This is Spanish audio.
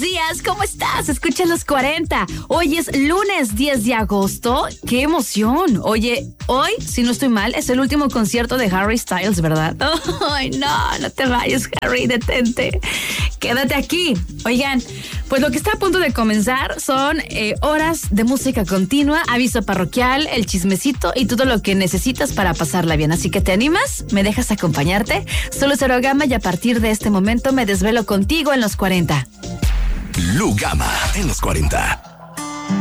días, ¿cómo estás? Escucha los 40. Hoy es lunes 10 de agosto. ¡Qué emoción! Oye, hoy, si no estoy mal, es el último concierto de Harry Styles, ¿verdad? Ay, no te vayas, Harry, detente. Quédate aquí. Oigan, pues lo que está a punto de comenzar son horas de música continua, aviso parroquial, el chismecito y todo lo que necesitas para pasarla bien. Así que ¿te animas? ¿Me dejas acompañarte? Solo Cero Gama y a partir de este momento me desvelo contigo en los 40. Lugama en los 40.